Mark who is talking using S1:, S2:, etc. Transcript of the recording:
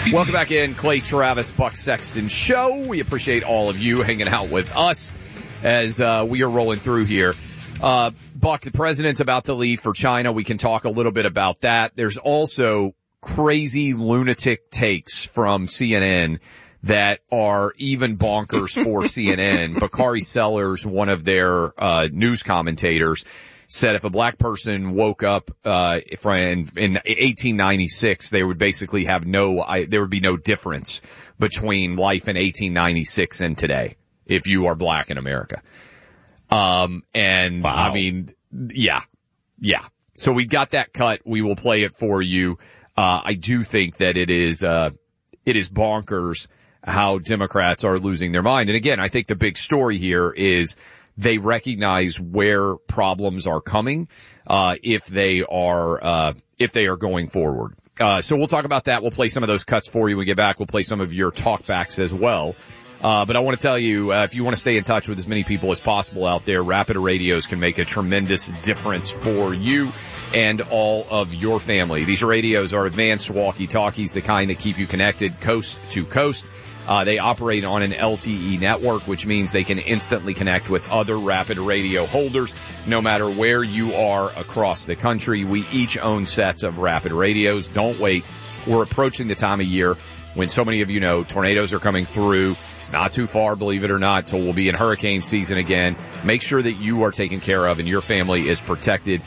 S1: Welcome back in, Clay Travis, Buck Sexton Show. We appreciate all of you hanging out with us as we are rolling through here. Buck, the president's about to leave for China. We can talk a little bit about that. There's also crazy lunatic takes from CNN that are even bonkers for CNN. Bakari Sellers, one of their news commentators, said if a black person woke up in 1896, they would basically have there would be no difference between life in 1896 and today if you are black in America. And wow. I mean, yeah. So we got that cut. We will play it for you. I do think that it is bonkers how Democrats are losing their mind. And again, I think the big story here is they recognize where problems are coming, if they are going forward. So we'll talk about that. We'll play some of those cuts for you when we get back. We'll play some of your talkbacks as well. But I want to tell you, if you want to stay in touch with as many people as possible out there, Rapid Radios can make a tremendous difference for you and all of your family. These radios are advanced walkie-talkies, the kind that keep you connected coast to coast. They operate on an LTE network, which means they can instantly connect with other Rapid Radio holders, no matter where you are across the country. We each own sets of Rapid Radios. Don't wait. We're approaching the time of year when so many of you know tornadoes are coming through. It's not too far, believe it or not, till we'll be in hurricane season again. Make sure that you are taken care of and your family is protected